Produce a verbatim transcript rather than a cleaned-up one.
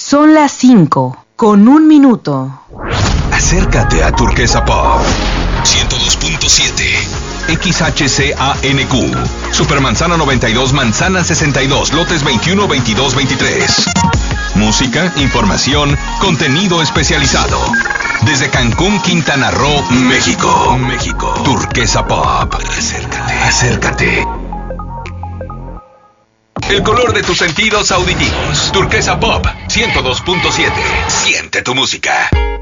Son las cinco, con un minuto. Acércate a Turquesa Pop. ciento dos punto siete. X H C A N Q. Supermanzana noventa y dos, Manzana sesenta y dos, lotes veintiuno, veintidós, veintitrés. Música, información, contenido especializado. Desde Cancún, Quintana Roo, México. México. Turquesa Pop. Acércate. Acércate. El color de tus sentidos auditivos. Turquesa Pop ciento dos punto siete. Siente tu música.